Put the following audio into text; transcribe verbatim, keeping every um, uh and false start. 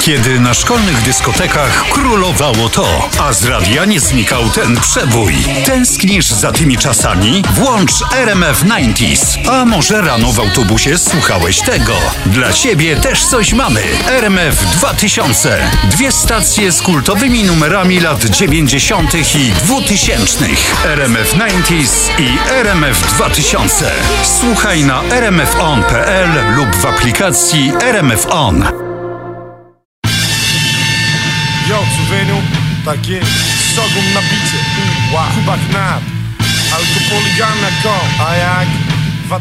Kiedy na szkolnych dyskotekach królowało to, a z radia nie znikał ten przebój. Tęsknisz za tymi czasami? Włącz R M F dziewięćdziesiąt. A może rano w autobusie słuchałeś tego? Dla ciebie też coś mamy. R M F dwa tysiące. Dwie stacje z kultowymi numerami lat dziewięćdziesiątych i dwutysięcznych. R M F dziewięćdziesiąt i R M F dwa tysiące. Słuchaj na r m f on kropka p l lub w aplikacji R M F On. Yo, Sylweniu, tak jest, sogum na bicie, Kuba Knap, alkopoligan na kom, a jak?